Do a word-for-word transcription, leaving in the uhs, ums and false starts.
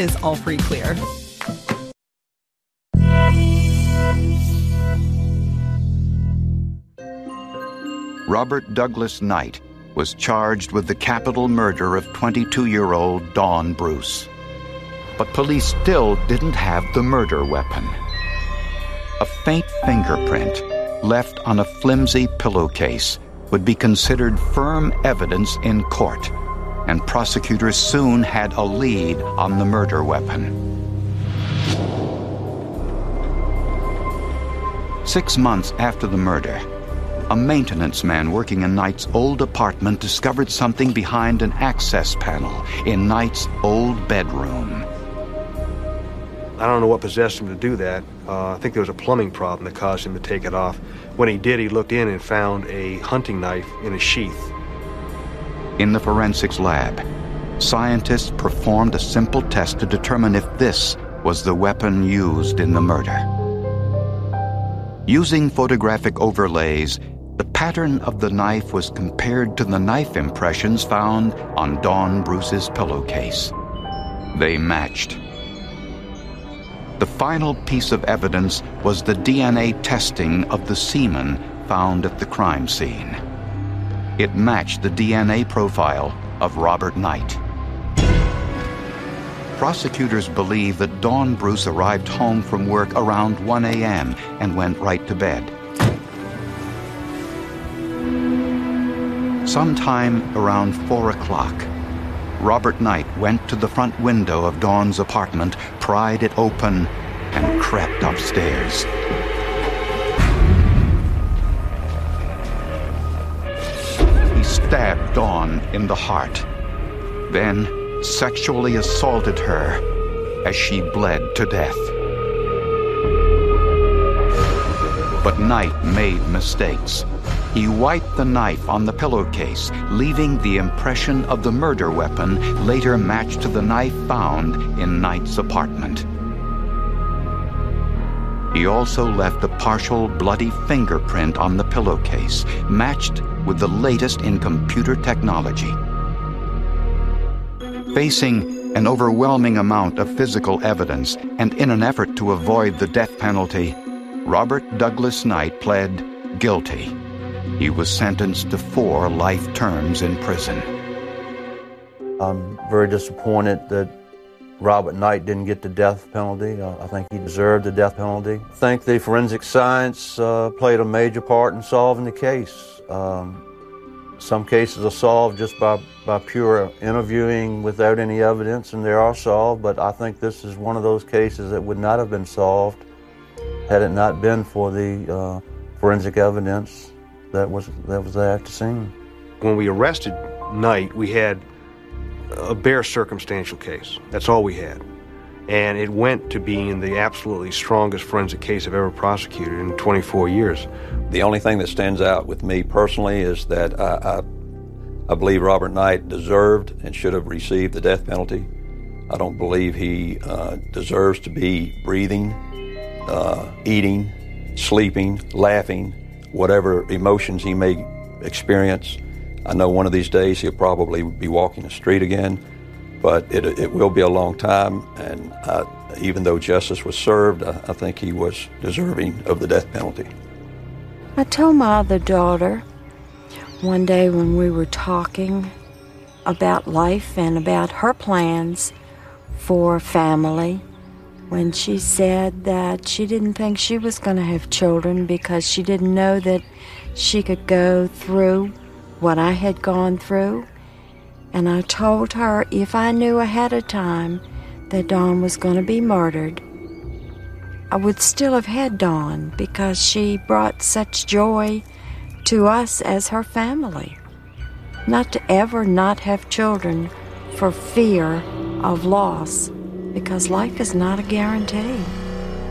is all free clear. Robert Douglas Knight was charged with the capital murder of twenty-two-year-old Dawn Bruce. But police still didn't have the murder weapon. A faint fingerprint left on a flimsy pillowcase would be considered firm evidence in court, and prosecutors soon had a lead on the murder weapon. Six months after the murder, a maintenance man working in Knight's old apartment discovered something behind an access panel in Knight's old bedroom. I don't know what possessed him to do that. Uh, I think there was a plumbing problem that caused him to take it off. When he did, he looked in and found a hunting knife in a sheath. In the forensics lab, scientists performed a simple test to determine if this was the weapon used in the murder. Using photographic overlays, the pattern of the knife was compared to the knife impressions found on Dawn Bruce's pillowcase. They matched. The final piece of evidence was the D N A testing of the semen found at the crime scene. It matched the D N A profile of Robert Knight. Prosecutors believe that Dawn Bruce arrived home from work around one a.m. and went right to bed. Sometime around four o'clock, Robert Knight went to the front window of Dawn's apartment, pried it open, and crept upstairs. He stabbed Dawn in the heart, then sexually assaulted her as she bled to death. But Knight made mistakes. He wiped the knife on the pillowcase, leaving the impression of the murder weapon later matched to the knife found in Knight's apartment. He also left a partial bloody fingerprint on the pillowcase, matched with the latest in computer technology. Facing an overwhelming amount of physical evidence and in an effort to avoid the death penalty, Robert Douglas Knight pled guilty. He was sentenced to four life terms in prison. I'm very disappointed that Robert Knight didn't get the death penalty. Uh, I think he deserved the death penalty. I think the forensic science uh, played a major part in solving the case. Um, some cases are solved just by, by pure interviewing without any evidence, and they are solved, but I think this is one of those cases that would not have been solved had it not been for the uh, forensic evidence that was that was there at the scene. When we arrested Knight, we had a bare circumstantial case. That's all we had. And it went to being the absolutely strongest forensic case I've ever prosecuted in twenty-four years. The only thing that stands out with me personally is that I, I, I believe Robert Knight deserved and should have received the death penalty. I don't believe he uh, deserves to be breathing, uh, eating, sleeping, laughing, whatever emotions he may experience. I know one of these days he'll probably be walking the street again, but it, it will be a long time, and uh, even though justice was served, I, I think he was deserving of the death penalty. I told my other daughter one day when we were talking about life and about her plans for family, when she said that she didn't think she was going to have children because she didn't know that she could go through what I had gone through. And I told her if I knew ahead of time that Dawn was going to be murdered, I would still have had Dawn because she brought such joy to us as her family. Not to ever not have children for fear of loss, because life is not a guarantee.